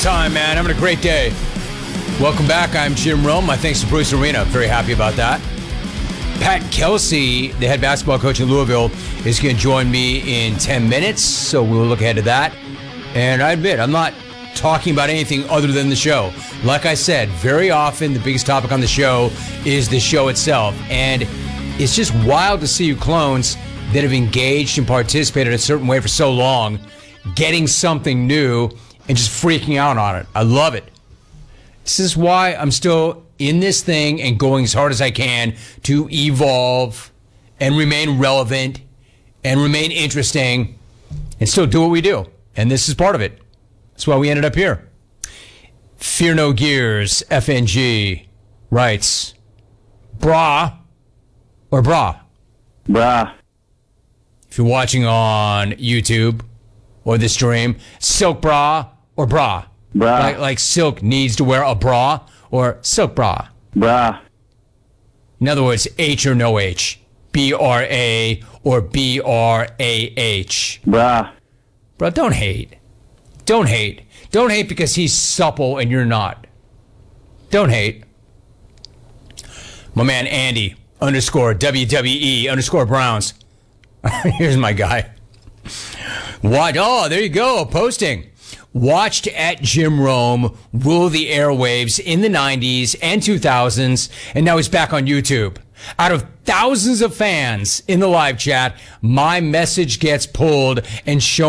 time, man. Having a great day. Welcome back. I'm Jim Rome. My thanks to Bruce Arena. Very happy about that. Pat Kelsey, the head basketball coach in Louisville, is going to join me in 10 minutes, so we'll look ahead to that. And I admit, I'm not talking about anything other than the show. Like I said, very often the biggest topic on the show is the show itself. And it's just wild to see you clones that have engaged and participated in a certain way for so long, getting something new and just freaking out on it. I love it. This is why I'm still in this thing and going as hard as I can to evolve and remain relevant and remain interesting and still do what we do. And this is part of it. That's why we ended up here. Fear No Gears, FNG, writes, bra or bra? Bra. If you're watching on YouTube or the stream, silk bra or bra? Bra. Like silk needs to wear a bra or silk bra? Bra. In other words, H or no H, B-R-A or B-R-A-H. Bra. Bro, don't hate. Don't hate. Don't hate because he's supple and you're not. Don't hate. My man Andy _ WWE _ Browns. Here's my guy. What? Oh, there you go. Posting. Watched at Jim Rome rule the airwaves in the 90s and 2000s, and now he's back on YouTube. Out of thousands of fans in the live chat, my message gets pulled and shown